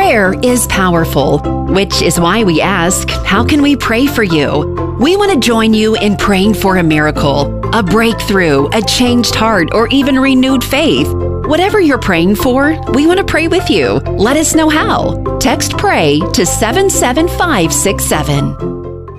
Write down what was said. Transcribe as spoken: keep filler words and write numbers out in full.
Prayer is powerful, which is why we ask, how can we pray for you? We want to join you in praying for a miracle, a breakthrough, a changed heart, or even renewed faith. Whatever you're praying for, we want to pray with you. Let us know how. Text PRAY to seven seven five six seven.